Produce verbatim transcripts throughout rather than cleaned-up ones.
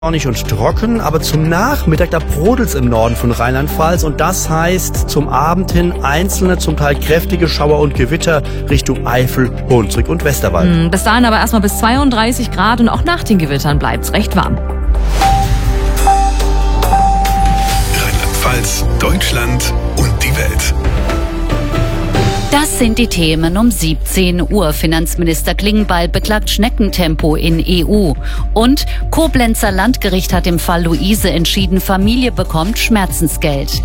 Sonnig und trocken, aber zum Nachmittag, da brodelt's im Norden von Rheinland-Pfalz und das heißt zum Abend hin einzelne, zum Teil kräftige Schauer und Gewitter Richtung Eifel, Hunsrück und Westerwald. Bis dahin aber erstmal bis zweiunddreißig Grad und auch nach den Gewittern bleibt's recht warm. Rheinland-Pfalz, Deutschland und die Welt. Das sind die Themen um siebzehn Uhr. Finanzminister Klingbeil beklagt Schneckentempo in E U. Und Koblenzer Landgericht hat im Fall Luise entschieden, Familie bekommt Schmerzensgeld.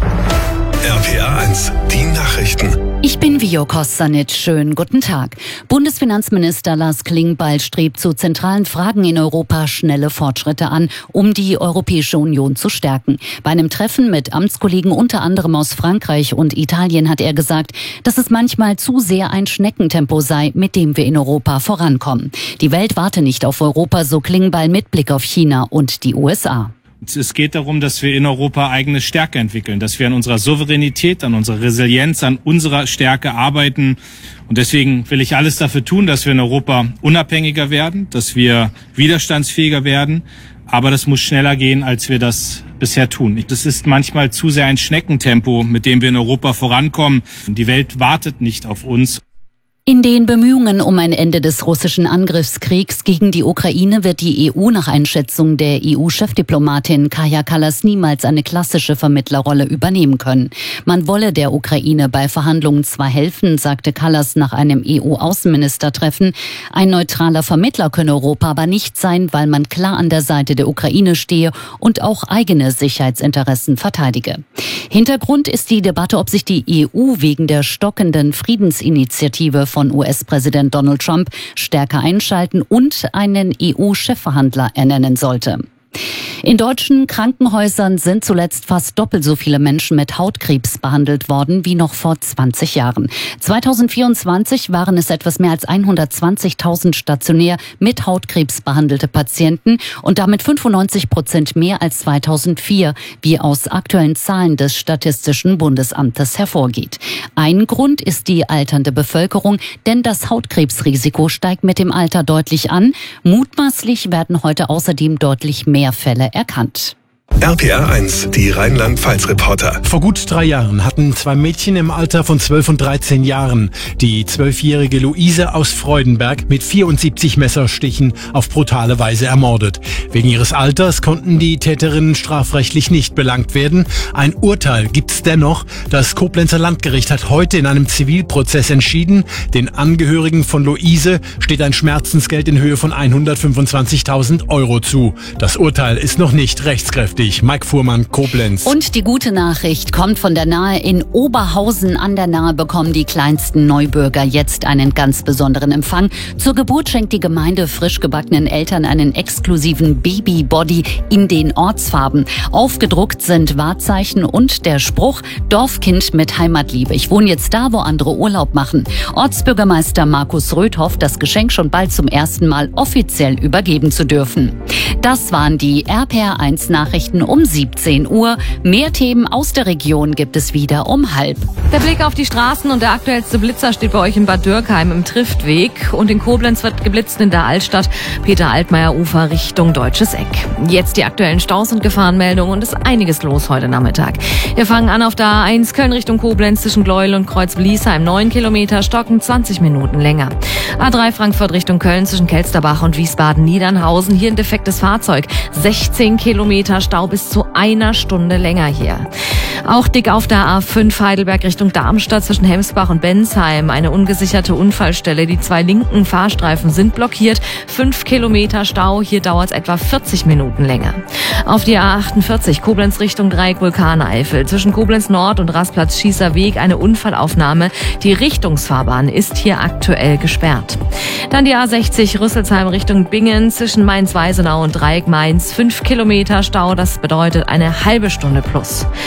R P R eins, die Nachrichten. Ich bin Vio Kostanic. Schönen guten Tag. Bundesfinanzminister Lars Klingbeil strebt zu zentralen Fragen in Europa schnelle Fortschritte an, um die Europäische Union zu stärken. Bei einem Treffen mit Amtskollegen unter anderem aus Frankreich und Italien hat er gesagt, dass es manchmal zu sehr ein Schneckentempo sei, mit dem wir in Europa vorankommen. Die Welt warte nicht auf Europa, so Klingbeil mit Blick auf China und die U S A. Es geht darum, dass wir in Europa eigene Stärke entwickeln, dass wir an unserer Souveränität, an unserer Resilienz, an unserer Stärke arbeiten. Und deswegen will ich alles dafür tun, dass wir in Europa unabhängiger werden, dass wir widerstandsfähiger werden. Aber das muss schneller gehen, als wir das bisher tun. Das ist manchmal zu sehr ein Schneckentempo, mit dem wir in Europa vorankommen. Die Welt wartet nicht auf uns. In den Bemühungen um ein Ende des russischen Angriffskriegs gegen die Ukraine wird die E U nach Einschätzung der E U-Chefdiplomatin Kaja Kallas niemals eine klassische Vermittlerrolle übernehmen können. Man wolle der Ukraine bei Verhandlungen zwar helfen, sagte Kallas nach einem E U-Außenministertreffen. Ein neutraler Vermittler könne Europa aber nicht sein, weil man klar an der Seite der Ukraine stehe und auch eigene Sicherheitsinteressen verteidige. Hintergrund ist die Debatte, ob sich die E U wegen der stockenden Friedensinitiative von U S-Präsident Donald Trump stärker einschalten und einen E U-Chefverhandler ernennen sollte. In deutschen Krankenhäusern sind zuletzt fast doppelt so viele Menschen mit Hautkrebs behandelt worden wie noch vor zwanzig Jahren. zweitausendvierundzwanzig waren es etwas mehr als hundertzwanzigtausend stationär mit Hautkrebs behandelte Patienten und damit fünfundneunzig Prozent mehr als zweitausendvier, wie aus aktuellen Zahlen des Statistischen Bundesamtes hervorgeht. Ein Grund ist die alternde Bevölkerung, denn das Hautkrebsrisiko steigt mit dem Alter deutlich an. Mutmaßlich werden heute außerdem deutlich mehr Fälle erkannt. R P R eins, die Rheinland-Pfalz-Reporter. Vor gut drei Jahren hatten zwei Mädchen im Alter von zwölf und dreizehn Jahren die zwölfjährige Luise aus Freudenberg mit vierundsiebzig Messerstichen auf brutale Weise ermordet. Wegen ihres Alters konnten die Täterinnen strafrechtlich nicht belangt werden. Ein Urteil gibt's dennoch. Das Koblenzer Landgericht hat heute in einem Zivilprozess entschieden, den Angehörigen von Luise steht ein Schmerzensgeld in Höhe von hundertfünfundzwanzigtausend Euro zu. Das Urteil ist noch nicht rechtskräftig. Mike Fuhrmann, Koblenz. Und die gute Nachricht kommt von der Nahe. In Oberhausen an der Nahe bekommen die kleinsten Neubürger jetzt einen ganz besonderen Empfang. Zur Geburt schenkt die Gemeinde frisch gebackenen Eltern einen exklusiven Babybody in den Ortsfarben. Aufgedruckt sind Wahrzeichen und der Spruch Dorfkind mit Heimatliebe. Ich wohne jetzt da, wo andere Urlaub machen. Ortsbürgermeister Markus Röth hofft, das Geschenk schon bald zum ersten Mal offiziell übergeben zu dürfen. Das waren die R P R eins Nachrichten um siebzehn Uhr. Mehr Themen aus der Region gibt es wieder um halb. Der Blick auf die Straßen und der aktuellste Blitzer steht bei euch in Bad Dürkheim im Triftweg. Und in Koblenz wird geblitzt in der Altstadt, Peter-Altmaier-Ufer Richtung Deutsches Eck. Jetzt die aktuellen Staus und Gefahrenmeldungen und es ist einiges los heute Nachmittag. Wir fangen an auf der A eins Köln Richtung Koblenz zwischen Gleuel und Kreuz-Bliesheim. neun Kilometer, stocken zwanzig Minuten länger. A drei Frankfurt Richtung Köln zwischen Kelsterbach und Wiesbaden-Niedernhausen. Hier ein defektes Fahrzeug. sechzehn Kilometer Stau bis zu einer Stunde länger hier. Auch dick auf der A fünf Heidelberg Richtung Darmstadt zwischen Hemsbach und Bensheim. Eine ungesicherte Unfallstelle. Die zwei linken Fahrstreifen sind blockiert. Fünf Kilometer Stau. Hier dauert es etwa vierzig Minuten länger. Auf die A achtundvierzig Koblenz Richtung Dreieck Vulkaneifel. Zwischen Koblenz Nord und Rastplatz Schießer Weg eine Unfallaufnahme. Die Richtungsfahrbahn ist hier aktuell gesperrt. Dann die A sechzig Rüsselsheim Richtung Bingen zwischen Mainz-Weisenau und Dreieck Mainz. Fünf Kilometer Stau. Das bedeutet eine halbe Stunde plus. A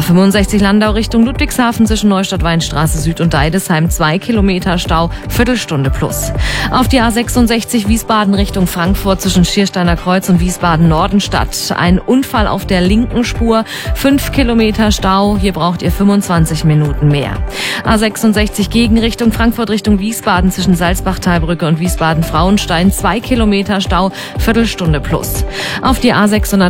fünfundsechzig Landau Richtung Ludwigshafen zwischen Neustadt-Weinstraße Süd und Deidesheim zwei Kilometer Stau, Viertelstunde plus. Auf die A sechsundsechzig Wiesbaden Richtung Frankfurt zwischen Schiersteiner Kreuz und Wiesbaden-Nordenstadt. Ein Unfall auf der linken Spur, fünf Kilometer Stau, hier braucht ihr fünfundzwanzig Minuten mehr. A sechsundsechzig Gegenrichtung Frankfurt Richtung Wiesbaden zwischen Salzbachtalbrücke und Wiesbaden-Frauenstein zwei Kilometer Stau, Viertelstunde plus. Auf die A sechshundert